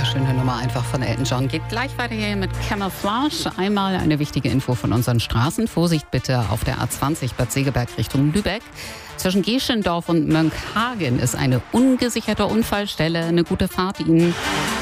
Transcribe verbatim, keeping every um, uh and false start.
wunderschöne Nummer einfach von Elton John. Geht gleich weiter hier mit Camouflage. Einmal eine wichtige Info von unseren Straßen. Vorsicht bitte auf der A zwanzig Bad Segeberg Richtung Lübeck. Zwischen Geschendorf und Mönckehagen ist eine ungesicherte Unfallstelle. Eine gute Fahrt Ihnen.